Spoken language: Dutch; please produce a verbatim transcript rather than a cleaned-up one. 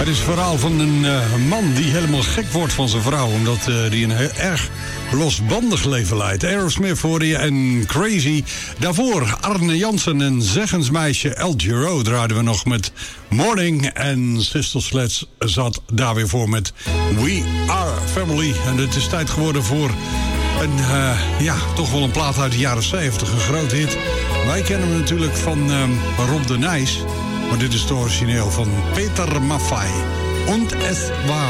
Het is het verhaal van een uh, man die helemaal gek wordt van zijn vrouw, omdat uh, die een heel erg losbandig leven leidt. Aerosmith hoorde je en Crazy. Daarvoor Arne Jansen en zeggensmeisje El Giro draaiden we nog met Morning. En Sister Sledge zat daar weer voor met We Are Family. En het is tijd geworden voor een, uh, ja, toch wel een plaat uit de jaren zeventig. Een groot hit. Wij kennen hem natuurlijk van uh, Rob de Nijs. Maar dit is het origineel van Peter Maffay. Und es war